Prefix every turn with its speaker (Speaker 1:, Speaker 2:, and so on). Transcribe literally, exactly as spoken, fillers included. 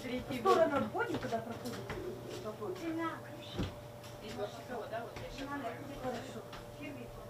Speaker 1: В сторону отходим, куда проходит.
Speaker 2: Из Большакова, да, вот я сейчас.
Speaker 1: Хорошо.